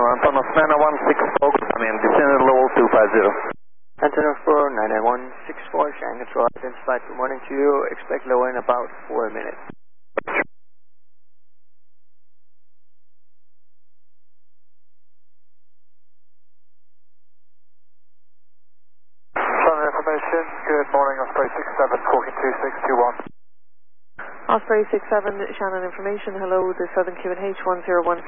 Antonov 99164, come in, descended level 250. Antonov 99164, Shanghai Control, identified, good morning to you, expect lower in about 4 minutes. Southern information, good morning, Osprey 67, talking 2621. Osprey 67, Shannon information, hello, the Southern QNH 101.